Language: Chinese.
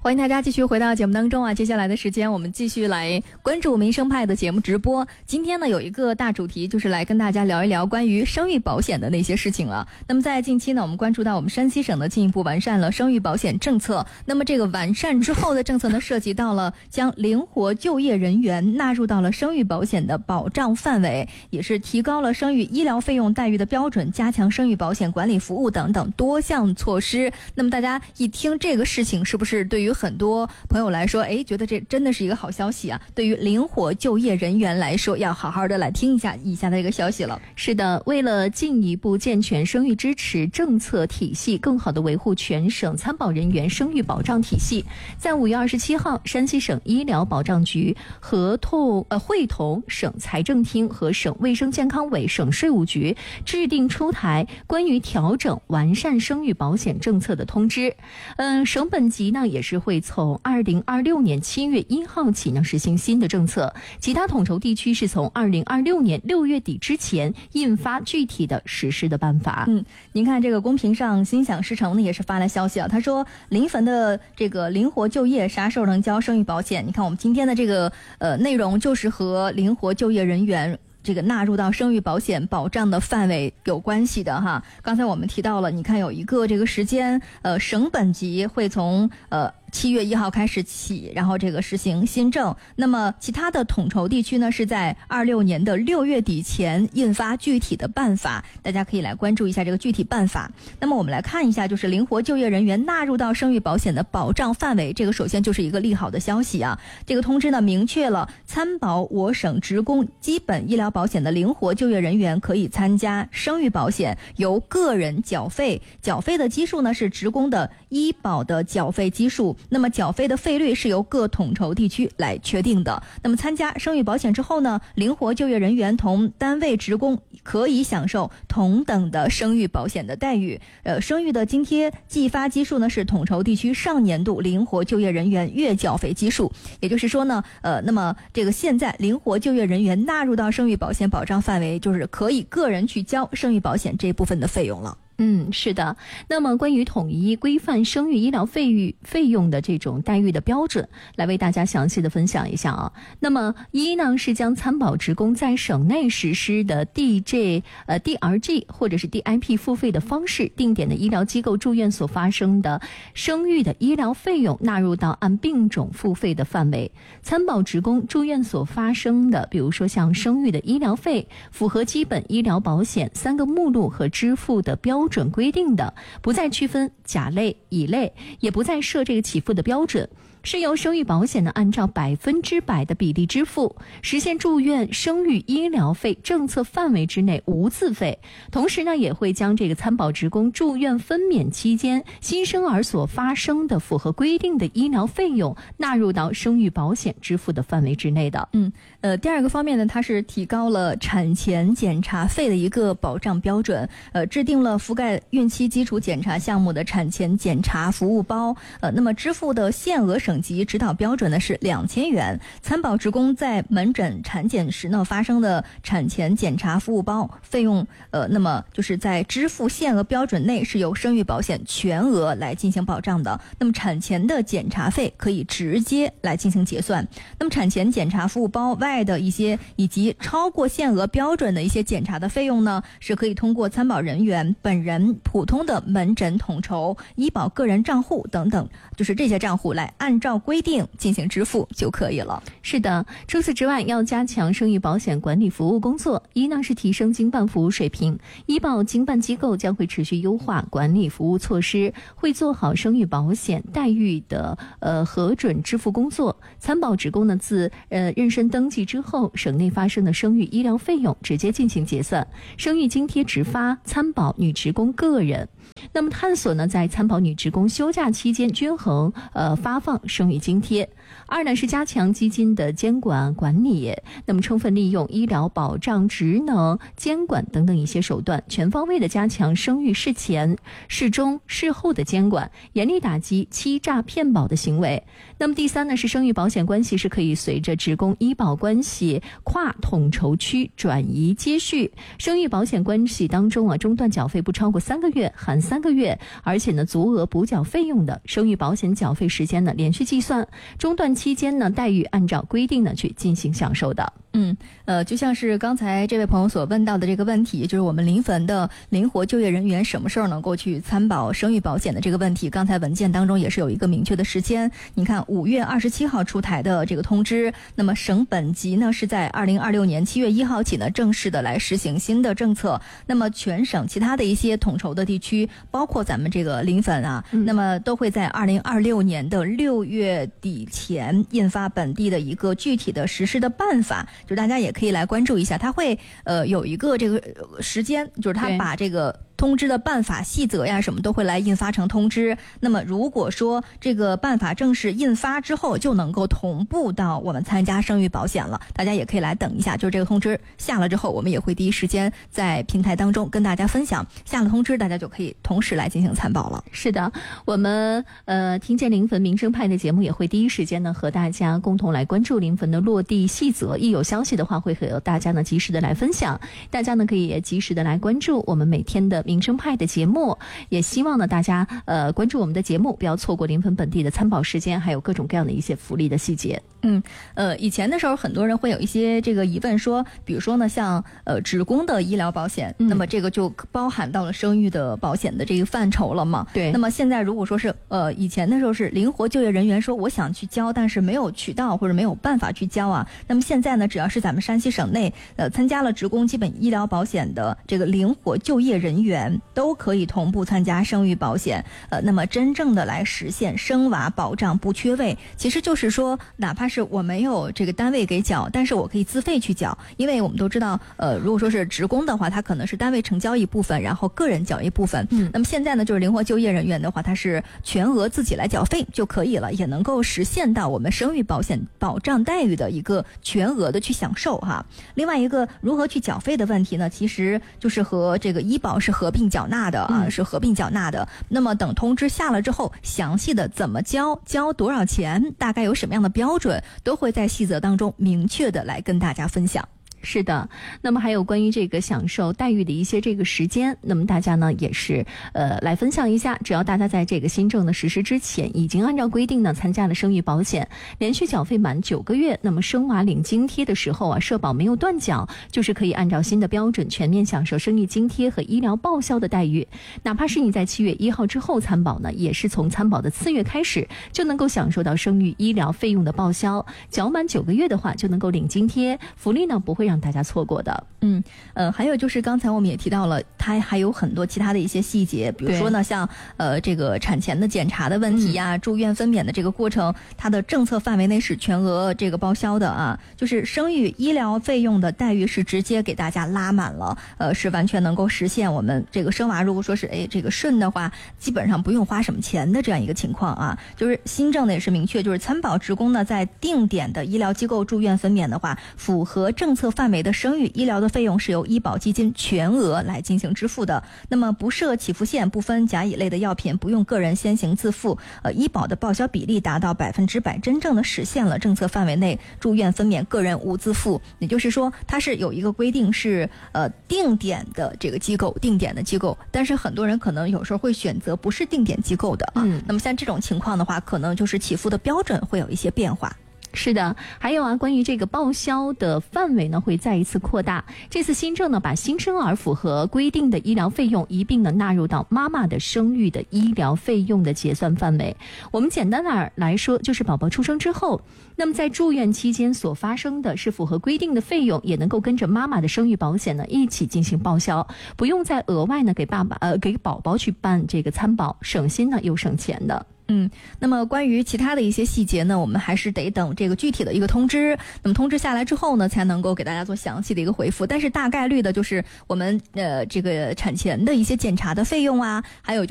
欢迎大家继续回到节目当中啊！接下来的时间，我们继续来关注民生派的节目直播。今天呢，有一个大主题，就是来跟大家聊一聊关于生育保险的那些事情了。那么在近期呢，我们关注到我们山西省呢进一步完善了生育保险政策。那么这个完善之后的政策呢，涉及到了将灵活就业人员纳入到了生育保险的保障范围，也是提高了生育医疗费用待遇的标准，加强生育保险管理服务等等多项措施。那么大家一听这个事情，是不是对于很多朋友来说，觉得这真的是一个好消息啊？对于灵活就业人员来说，要好好的来听一下以下的这个消息了。 是的，为了进一步健全生育支持政策体系，更好地维护全省参保人员生育保障体系，在5月27号，山西省医疗保障局会同省财政厅和省卫生健康委、省税务局制定出台关于调整完善生育保险政策的通知。省本级呢也是会从2026年7月1号起呢实行新的政策，其他统筹地区是从2026年6月底之前印发具体的实施的办法。 您看这个公屏上心想事成呢也是发来消息啊，他说临汾的这个灵活就业啥时候能交生育保险？你看我们今天的这个内容就是和灵活就业人员这个纳入到生育保险保障的范围有关系的哈。刚才我们提到了，你看有一个这个时间，省本级会从7月1号开始起，然后这个实行新政。那么其他的统筹地区呢，是在26年的6月底前印发具体的办法，大家可以来关注一下这个具体办法。那么我们来看一下，就是灵活就业人员纳入到生育保险的保障范围，这个首先就是一个利好的消息啊。这个通知呢，明确了参保我省职工基本医疗保险的灵活就业人员可以参加生育保险，由个人缴费，缴费的基数呢是职工的医保的缴费基数。那么缴费的费率是由各统筹地区来确定的。那么参加生育保险之后呢，灵活就业人员同单位职工可以享受同等的生育保险的待遇。生育的津贴计发基数呢是统筹地区上年度灵活就业人员月缴费基数。也就是说呢，那么这个现在灵活就业人员纳入到生育保险保障范围，就是可以个人去交生育保险这部分的费用了。 是的。那么关于统一规范生育医疗费用的这种待遇的标准，来为大家详细的分享一下啊。那么一呢是将参保职工在省内实施的 DRG 或者是 DIP 付费的方式，定点的医疗机构住院所发生的生育的医疗费用纳入到按病种付费的范围。参保职工住院所发生的，比如说像生育的医疗费，符合基本医疗保险3个目录和支付的标准规定的，不再区分甲类、乙类，也不再设这个起付的标准，是由生育保险呢按照100%的比例支付，实现住院生育医疗费政策范围之内无自费。同时呢，也会将这个参保职工住院分娩期间新生儿所发生的符合规定的医疗费用纳入到生育保险支付的范围之内的。 第二个方面呢，它是提高了产前检查费的一个保障标准，制定了覆盖孕期基础检查项目的产前检查服务包，那么支付的限额省级指导标准呢是2000元。参保职工在门诊产检时呢发生的产前检查服务包费用，那么就是在支付限额标准内是由生育保险全额来进行保障的。那么产前的检查费可以直接来进行结算。那么产前检查服务包外的一些以及超过限额标准的一些检查的费用呢，是可以通过参保人员本人普通的门诊统筹、医保个人账户等等，就是这些账户来按照规定进行支付就可以了。 是的，除此之外，要加强生育保险管理服务工作。一呢是提升经办服务水平，医保经办机构将会持续优化管理服务措施，会做好生育保险待遇的核准支付工作。参保职工呢自妊娠登记之后，省内发生的生育医疗费用直接进行结算，生育津贴直发参保女职工个人。那么探索呢，在参保女职工休假期间均衡发放生育津贴。二呢是加强基金的监管管理，那么充分利用医疗保障职能监管等等一些手段，全方位的加强生育事前、事中、事后的监管，严厉打击欺诈骗保的行为。那么第三呢是生育保险关系是可以随着职工医保关系跨统筹区转移接续，生育保险关系当中中断缴费不超过3个月，含含3个月，而且呢足额补缴费用的生育保险缴费时间呢连续计算，中断期间呢待遇按照规定呢去进行享受的。 就像是刚才这位朋友所问到的这个问题，就是我们临汾的灵活就业人员什么时候能够去参保生育保险的这个问题，刚才文件当中也是有一个明确的时间。你看5月27号出台的这个通知，那么省本级呢是在2026年7月1号起呢正式的来实行新的政策，那么全省其他的一些统筹的地区，包括咱们这个临汾啊，那么都会在2026年的6月底前印发本地的一个具体的实施的办法，就大家也可以来关注一下，它会有一个这个时间，就是它把这个通知的办法细则呀什么都会来印发成通知。那么如果说这个办法正式印发之后就能够同步到我们参加生育保险了，大家也可以来等一下，就是这个通知下了之后，我们也会第一时间在平台当中跟大家分享，下了通知大家就可以同时来进行参保了。 是的，我们听见临汾民生派的节目也会第一时间呢和大家共同来关注临汾的落地细则，一有消息的话会和大家呢及时的来分享，大家呢可以也及时的来关注我们每天的民生派的节目，也希望呢大家关注我们的节目，不要错过临汾本地的参保时间，还有各种各样的一些福利的细节。 以前的时候很多人会有一些这个疑问说，比如说呢像职工的医疗保险，那么这个就包含到了生育的保险的这个范畴了嘛？ 对。 那么现在如果说是以前的时候是灵活就业人员说我想去交，但是没有渠道或者没有办法去交啊，那么现在呢只要是咱们山西省内参加了职工基本医疗保险的这个灵活就业人员都可以同步参加生育保险，那么真正的来实现生娃保障不缺位，其实就是说哪怕是我没有这个单位给缴，但是我可以自费去缴，因为我们都知道如果说是职工的话，他可能是单位承交一部分，然后个人缴一部分，那么现在呢就是灵活就业人员的话，他是全额自己来缴费就可以了，也能够实现到我们生育保险保障待遇的一个全额的去享受哈。另外一个如何去缴费的问题呢，其实就是和这个医保是合并缴纳的啊，是合并缴纳的。那么等通知下了之后，详细的怎么交多少钱，大概有什么样的标准，都会在细则当中明确的来跟大家分享。 是的，那么还有关于这个享受待遇的一些这个时间，那么大家呢也是来分享一下，只要大家在这个新政的实施之前已经按照规定呢参加了生育保险，连续缴费满9个月，那么生娃领津贴的时候啊，社保没有断缴，就是可以按照新的标准全面享受生育津贴和医疗报销的待遇。哪怕是你在7月1号之后参保呢，也是从参保的次月开始就能够享受到生育医疗费用的报销，缴满9个月的话就能够领津贴，福利呢不会让大家错过的。 还有就是刚才我们也提到了，它还有很多其他的一些细节，比如说呢，像这个产前的检查的问题呀，住院分娩的这个过程，它的政策范围内是全额这个报销的啊，就是生育医疗费用的待遇是直接给大家拉满了，是完全能够实现我们这个生娃如果说是这个顺的话，基本上不用花什么钱的这样一个情况啊。就是新政呢也是明确，就是参保职工呢在定点的医疗机构住院分娩的话，符合政策范围的生育医疗的费用是由医保基金全额来进行支付的，那么不设起付线，不分甲乙类的药品，不用个人先行自付，医保的报销比例达到100%，真正的实现了政策范围内住院分娩个人无自付。也就是说它是有一个规定是定点的这个机构，但是很多人可能有时候会选择不是定点机构的啊，那么像这种情况的话，可能就是起付的标准会有一些变化。 是的，还有啊，关于这个报销的范围呢，会再一次扩大。这次新政呢，把新生儿符合规定的医疗费用一并呢纳入到妈妈的生育的医疗费用的结算范围。我们简单的来说，就是宝宝出生之后，那么在住院期间所发生的是符合规定的费用，也能够跟着妈妈的生育保险呢一起进行报销，不用再额外呢给宝宝去办这个参保，省心呢又省钱的。 那么关于其他的一些细节呢，我们还是得等这个具体的一个通知，那么通知下来之后呢，才能够给大家做详细的一个回复。但是大概率的就是我们这个产前的一些检查的费用啊，还有